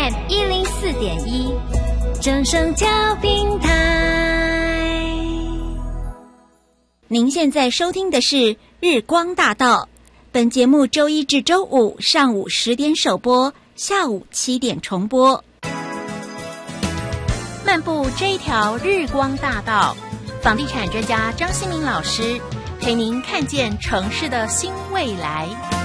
FM 104.1，正声调频台。您现在收听的是日光大道，本节目周一至周五上午10点首播，下午7点重播。漫步这一条日光大道，房地产专家张新民老师陪您看见城市的新未来。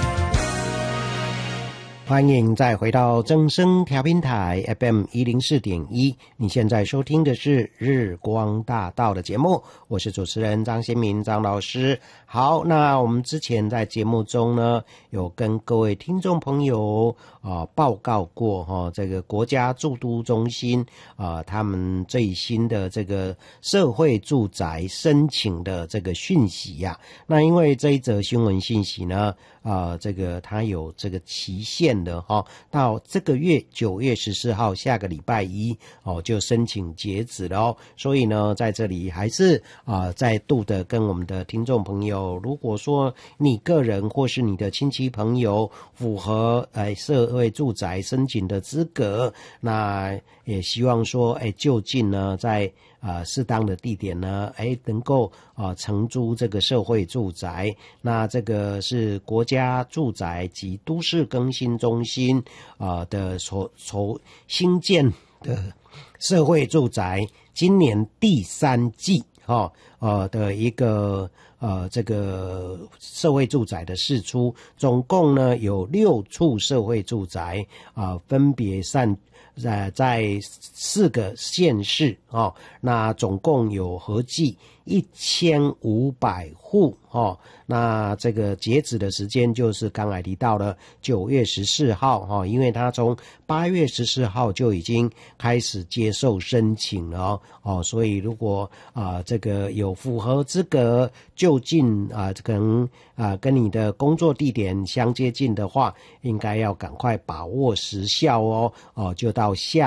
欢迎再回到正声调频台 FM 104.1，你现在收听的是日光大道的节目，我是主持人张新民张老师。好，那我们之前在节目中呢，有跟各位听众朋友报告过这个国家住都中心他们最新的这个社会住宅申请的这个讯息呀。那因为这一则新闻信息呢，这个它有这个期限的到这个月9月14号下个礼拜一就申请截止了所以呢，在这里还是再度的跟我们的听众朋友，如果说你个人或是你的亲戚朋友符合社会住宅申请的资格，那也希望说就近呢在适当的地点呢能够承租这个社会住宅。那这个是国家住宅及都市更新中心的新建的社会住宅今年第3季的一个这个社会住宅的释出，总共呢有6处社会住宅分别在4个县市那总共有合计1500户那这个截止的时间就是刚才提到了9月14号因为他从8月14号就已经开始接受申请了所以如果这个有符合资格就近可能跟你的工作地点相接近的话，应该要赶快把握时效就到下